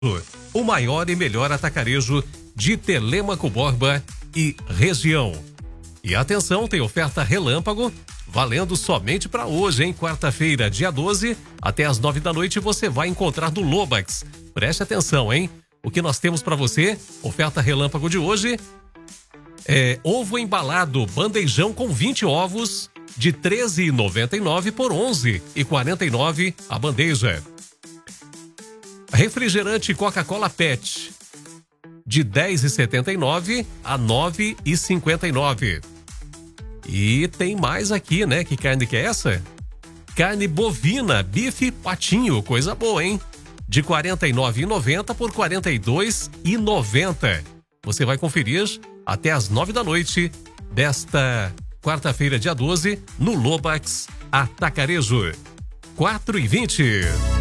O maior e melhor atacarejo de Telêmaco Borba e região. E atenção, tem oferta relâmpago, valendo somente para hoje, hein? Quarta-feira, dia 12, até às 9 da noite você vai encontrar no Lobax. Preste atenção, hein? O que nós temos para você, oferta relâmpago de hoje, ovo embalado, bandejão com 20 ovos, de R$ 13,99 por R$ 11,49 a bandeja. Refrigerante Coca-Cola PET, de R$ 10,79 a R$ 9,59. E tem mais aqui, né? Que carne que é essa? Carne bovina, bife patinho, coisa boa, hein? De R$ 49,90 por R$ 42,90. Você vai conferir até às 9 da noite desta quarta-feira, dia 12, no Lobax Atacarejo. 4h20.